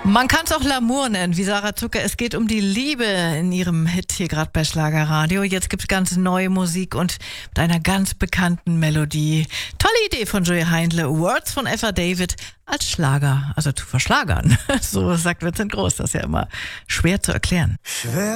Man kann es auch L'amour nennen, wie Sarah Zucker. Es geht um die Liebe in ihrem Hit hier gerade bei Schlagerradio. Jetzt gibt's ganz neue Musik und mit einer ganz bekannten Melodie. Tolle Idee von Joey Heindle. Words von Eva David als Schlager, also zu verschlagern. So sagt Vincent Groß, das ist ja immer schwer zu erklären. Schwer